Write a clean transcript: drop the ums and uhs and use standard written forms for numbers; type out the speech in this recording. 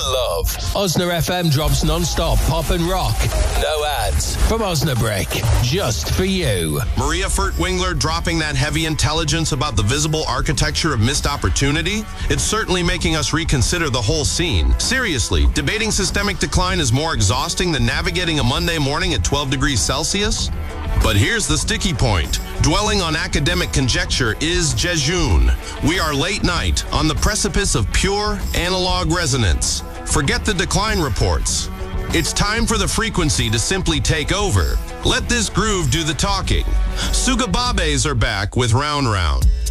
love. Osna FM drops non-stop pop and rock. No ads. From Osnabrick. Just for you. Maria Furtwängler dropping that heavy intelligence about the visible architecture of missed opportunity? It's certainly making us reconsider the whole scene. Seriously, debating systemic decline is more exhausting than navigating a Monday morning at 12 degrees Celsius? But here's the sticky point. Dwelling on academic conjecture is jejune. We are late night on the precipice of pure analog resonance. Forget the decline reports. It's time for the frequency to simply take over. Let this groove do the talking. Sugababes are back with Round Round.